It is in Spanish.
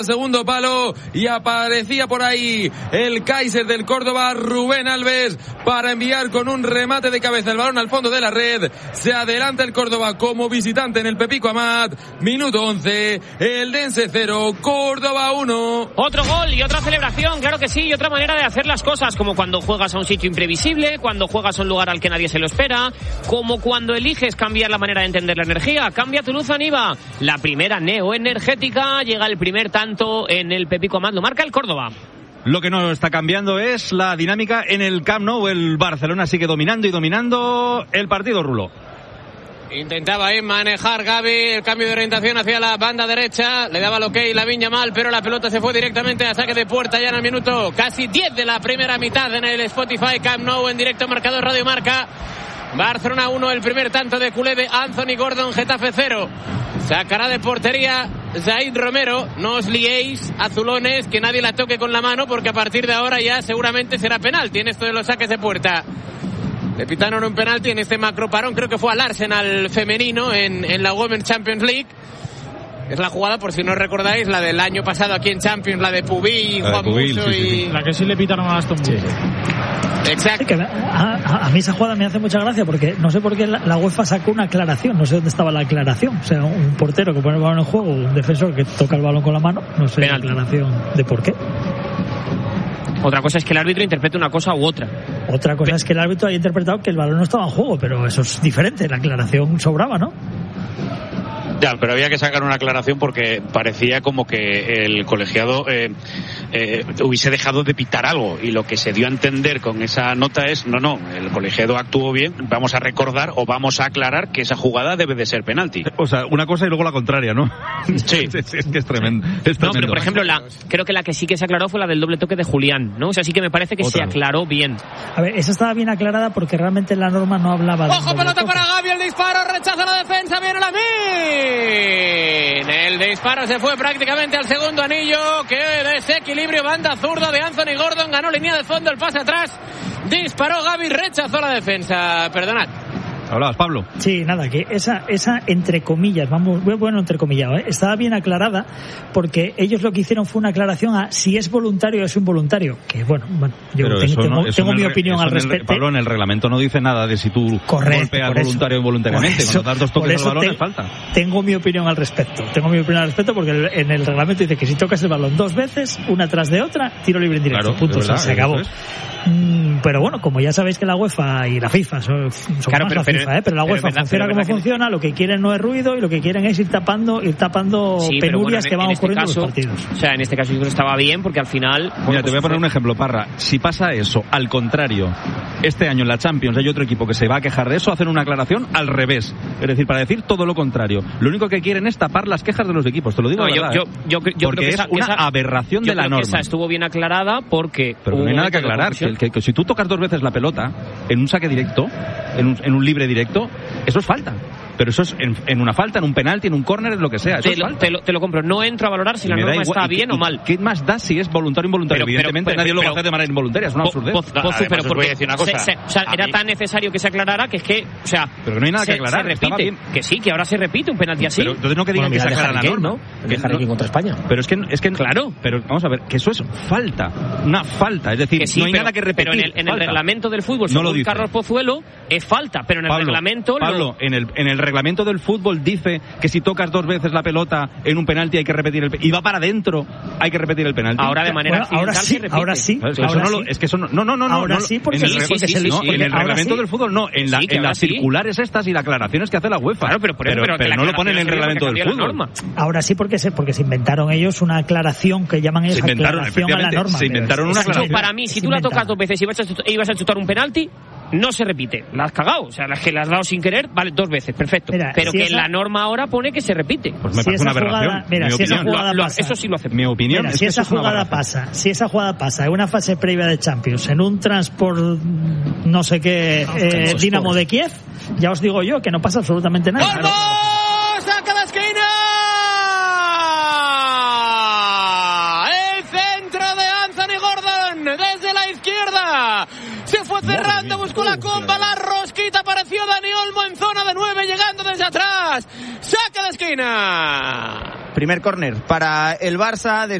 segundo palo y aparecía por ahí el Kaiser del Córdoba, Rubén Alves, para enviar con un remate de cabeza el balón al fondo de la red. Se adelanta el Córdoba como visitante en el Pepico Amat. Minuto 11, el Dense 0, Córdoba 1. Otro gol y otra celebración, claro que sí, y otra manera de hacer las cosas, como cuando juegas a un sitio imprevisible, cuando juegas a un lugar al que nadie se lo espera, como cuando eliges cambiar la manera de entender la energía. Cambia tu luz Aniva, la primera neoenergética. Llega el primer tanto en el Pepico Amat, lo marca el Córdoba. Lo que no está cambiando es la dinámica en el Camp Nou. El Barcelona sigue dominando el partido, Rulo. Intentaba ahí manejar Gavi el cambio de orientación hacia la banda derecha, le daba el ok Lamine Yamal, pero la pelota se fue directamente a saque de puerta ya en el minuto casi 10 de la primera mitad en el Spotify Camp Nou, en directo marcador Radio Marca. Barcelona 1, el primer tanto de culé de Anthony Gordon, Getafe 0. Sacará de portería Zaid Romero. No os liéis, azulones, que nadie la toque con la mano, porque a partir de ahora ya seguramente será penalti en esto de los saques de puerta. Le pitaron un penalti en este macroparón, creo que fue al Arsenal femenino en la Women's Champions League. Es la jugada, por si no recordáis, la del año pasado aquí en Champions, la de Pubil y Juan Musso y... La que sí le pitaron a Aston Villa. Exacto. Sí, a mí esa jugada me hace mucha gracia porque no sé por qué la UEFA sacó una aclaración, no sé dónde estaba la aclaración. O sea, un portero que pone el balón en juego, un defensor que toca el balón con la mano, no sé la aclaración de por qué. Otra cosa es que el árbitro interprete una cosa u otra. Otra cosa es que el árbitro haya interpretado que el balón no estaba en juego, pero eso es diferente, la aclaración sobraba, ¿no? Ya, pero había que sacar una aclaración porque parecía como que el colegiado hubiese dejado de pitar algo, y lo que se dio a entender con esa nota es no, el colegiado actuó bien, vamos a recordar o vamos a aclarar que esa jugada debe de ser penalti. O sea, una cosa y luego la contraria, ¿no? Sí. Es que es tremendo. No, pero por ejemplo, creo que la que sí que se aclaró fue la del doble toque de Julián, ¿no? O sea, sí que me parece que se aclaró bien. A ver, esa estaba bien aclarada porque realmente la norma no hablaba de... ¡Ojo, pelota para Gavi! El disparo, rechaza la defensa, viene Lamine. El disparo se fue prácticamente al segundo anillo. ¡Qué desequilibrio! Banda zurda de Anthony Gordon, ganó línea de fondo, el pase atrás, disparó Gavi, rechazó la defensa. Perdonad. Hablabas, Pablo. Sí, nada, que esa entre comillas, entre comillas, estaba bien aclarada porque ellos lo que hicieron fue una aclaración a si es voluntario o es involuntario. Que bueno, yo tengo mi opinión al respecto. Pablo, en el reglamento no dice nada de si tú golpeas voluntario o involuntariamente. Cuando das dos toques al balón es falta. Tengo mi opinión al respecto porque en el reglamento dice que si tocas el balón dos veces, una tras de otra, tiro libre en directo. Claro, punto, verdad, se acabó. Pero bueno, como ya sabéis que la UEFA y la FIFA son claro, más la FIFA, pero la UEFA funciona como funciona, lo que quieren no es ruido y lo que quieren es ir tapando penurias que van ocurriendo en los partidos. O sea, en este caso yo creo que estaba bien porque al final... Mira, te voy a poner un ejemplo, Parra. Si pasa eso, al contrario, este año en la Champions hay otro equipo que se va a quejar de eso, hacen una aclaración al revés. Es decir, para decir todo lo contrario. Lo único que quieren es tapar las quejas de los equipos, te lo digo. Yo porque creo es una aberración de la norma. Esa estuvo bien aclarada porque... Pero no hay nada que aclarar. Que si tú tocas dos veces la pelota en un saque directo, en un libre directo, eso es falta. Pero eso es en una falta, en un penalti, en un córner, en lo que sea. Eso te lo compro. No entro a valorar si la norma está bien o mal. ¿Qué más da si es voluntario o involuntario? Evidentemente nadie lo va a hacer de manera involuntaria. Es una absurdez. Pero voy a decir una cosa. Era tan necesario que se aclarara que es que... O sea, pero que no hay nada que aclarar. Se repite. Que sí, que ahora se repite un penalti así. Pero entonces no que digan que se aclara la norma. Dejar aquí contra España. Pero es que claro. Pero vamos a ver, que eso es falta. Una falta. Es decir, no hay nada que repetir. Pero en el reglamento del fútbol, según Carlos Pozuelo, es falta. Pero en el reglamento... Pablo, en el reglamento del fútbol dice que si tocas dos veces la pelota en un penalti hay que repetir y va para adentro, hay que repetir el penalti. Ahora de manera ahora sí. Es que eso no. Ahora sí, porque en el reglamento del fútbol no, en las circulares estas y las aclaraciones que hace la UEFA. Claro, pero no lo ponen en el reglamento del fútbol. Ahora sí porque se inventaron ellos una aclaración que llaman ellos aclaración a la norma. Se inventaron una aclaración. Para mí, si tú la tocas dos veces y ibas a chutar un penalti, no se repite. La has cagado, o sea, las que la has dado sin querer, vale, dos veces, perfecto. Mira, pero que la norma ahora pone que se repite. Pues me parece una aberración. Eso sí lo hace. Mi opinión es que si esa jugada pasa en una fase previa de Champions, en un transport no sé qué Dinamo de Kiev, ya os digo yo que no pasa absolutamente nada. ¡Vamos! ¡Saca la esquina! El centro de Anthony Gordon desde la izquierda. Se fue cerrando, buscó la comba, la rosquita, apareció Dani Olmo en zona de 9, llegando desde atrás. ¡Saca de esquina! Primer córner para el Barça.